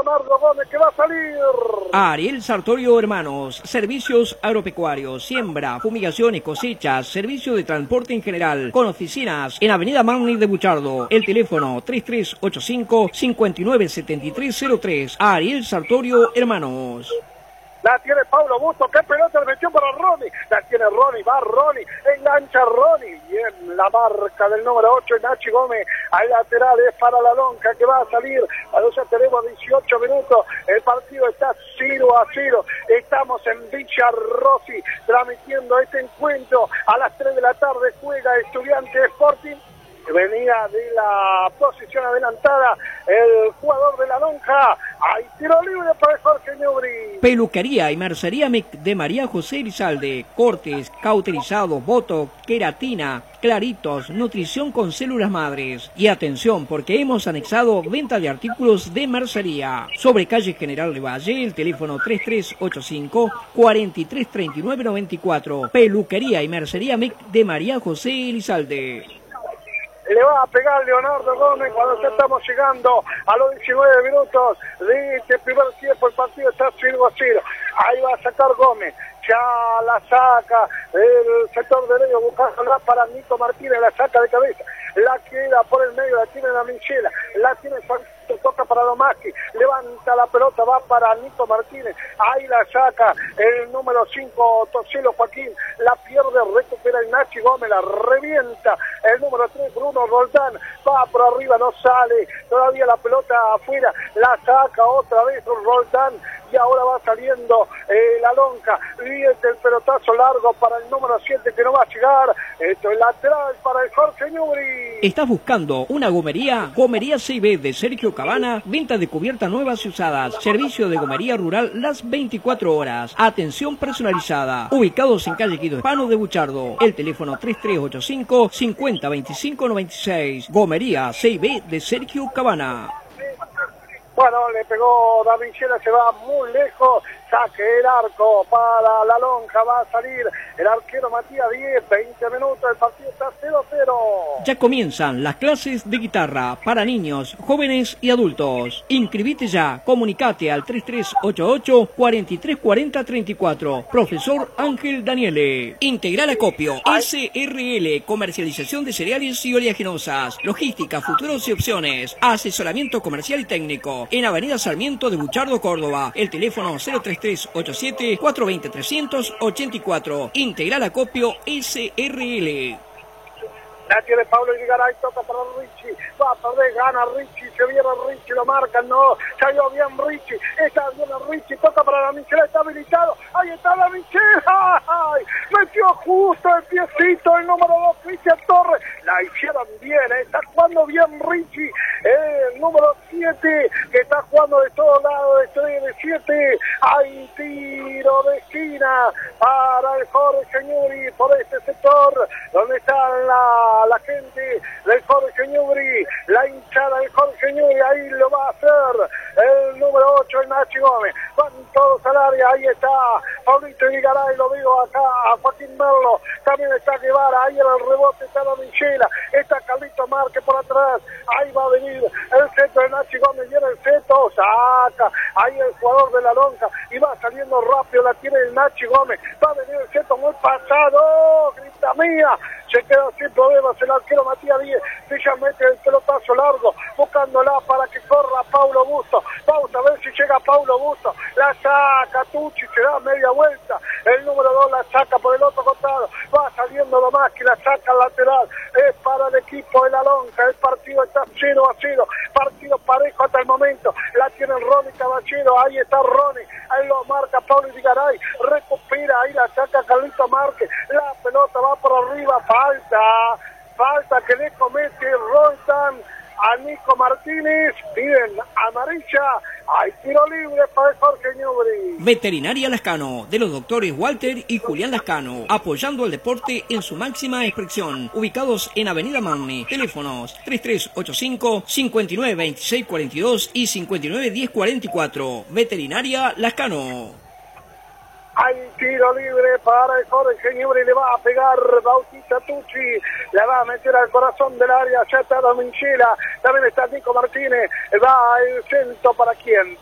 Leonardo Gómez que va a salir. Ariel Sartorio Hermanos, servicios agropecuarios, siembra, fumigaciones, cosechas, servicio de transporte en general, con oficinas en Avenida Marney de Buchardo. El teléfono 3385-597303. Ariel Sartorio Hermanos. La tiene Pablo Busto, qué pelota le metió para Ronnie, la tiene Ronnie, va Ronnie, engancha Ronnie, bien la marca del número 8, Nachi Gómez, al lateral es para la lonja que va a salir, cuando ya tenemos 18 minutos, el partido está 0-0, estamos en Villa Rossi, transmitiendo este encuentro, a las 3 de la tarde juega Estudiantes Sporting, venía de la posición adelantada el jugador de la lonja. Hay tiro libre para Jorge Newbery. Peluquería y mercería de María José Elizalde, cortes, cauterizados, botox, queratina, claritos, nutrición con células madres. Y atención, porque hemos anexado venta de artículos de mercería. Sobre calle General de Valle, el teléfono 3385-433994. Peluquería y mercería de María José Elizalde. Le va a pegar Leonardo Gómez cuando ya estamos llegando a los 19 minutos de este primer tiempo. El partido está 0-0. Ahí va a sacar Gómez. Ya la saca el sector derecho buscándola para Nico Martínez. La saca de cabeza. La queda por el medio. La tiene la Michela. La tiene toca para Domaski, levanta la pelota, va para Nico Martínez, ahí la saca el número 5, Toselo Joaquín, la pierde, recupera el Nachi Gómez, la revienta el número 3, Bruno Roldán, va por arriba, no sale, todavía la pelota afuera, la saca otra vez Roldán, y ahora va saliendo la lonja, viene el pelotazo largo para el número 7 que no va a llegar, esto es lateral para el Jorge Newbery. ¿Estás buscando una gomería? Gomería CIB de Sergio Cabana, venta de cubiertas nuevas y usadas, servicio de gomería rural las 24 horas, atención personalizada, ubicados en calle Guido Hispano de Buchardo, el teléfono 3385-502596, gomería CIB de Sergio Cabana. Bueno, le pegó David Sierra, se va muy lejos, saque el arco para la lonja, va a salir el arquero Matías 10, 20 minutos, el partido está 0-0. Ya comienzan las clases de guitarra para niños, jóvenes y adultos. Inscribite ya, comunicate al 3388-434034. Profesor Ángel Daniele. Integral Acopio, SRL, comercialización de cereales y oleaginosas, logística, futuros y opciones, asesoramiento comercial y técnico. En Avenida Sarmiento de Buchardo, Córdoba. El teléfono 03387-420-384. Integral Acopio SRL. La tiene Pablo Irigaray, toca para Richie, va a perder, gana Richie, se viene Richie, lo marcan, no, salió bien Richie, está bien Richie, toca para la Michela, está habilitado, ahí está la Michela, ¡ay! Metió justo el piecito, el número 2, Cristian Torres, la hicieron bien, está jugando bien Richie, el número 7, que está jugando de todos lados, de 3, de 7, hay tiro de esquina para el Jorge Newbery por este sector, donde está la gente del Jorge Newbery, la hinchada del Jorge Newbery, ahí lo va a hacer el número 8, el Nachi Gómez, van todos al área, ahí está Paulito Irigaray, lo digo acá a Joaquín Merlo, también está Guevara, ahí en el rebote está la Michela, está Carlito Márquez por atrás, ahí va a venir el centro del Nachi Gómez, viene el centro, saca, ahí el jugador de la lonja, y va saliendo rápido, la tiene el Nachi Gómez, va a venir el centro muy pasado, grita mía, se queda sin problemas el arquero Matías Díez, ya mete el pelotazo largo, buscándola para que corra Paulo Busto, vamos a ver si llega Paulo Busto, la saca Tucci, se da media vuelta, el número 2 la saca por el otro costado, va saliendo Domaski, la saca al lateral, es para el equipo de la lonja, el partido está 0-0, partido parejo hasta el momento, la tiene Ronnie Caballero, ahí está Ronnie, ahí lo marca Pablo Irigaray, recupera, ahí la saca Carlito Márquez, la pelota va por arriba, falta que le comete Roldan a Nico Martínez, piden amarilla, hay tiro libre para el Jorge Newbery. Veterinaria Lascano, de los doctores Walter y Julián Lascano, apoyando al deporte en su máxima expresión, ubicados en Avenida Marney, teléfonos 3385-592642 y 591044, Veterinaria Lascano. Hay tiro libre para el Jorge Newbery, le va a pegar Bautista Tucci, le va a meter al corazón del área, ya está Dominchela, también está Nico Martínez, va el centro para quién.